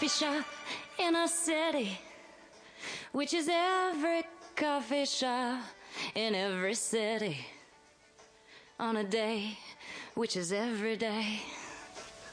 coffee shop in a city, which is every coffee shop in every city, on a day which is every day.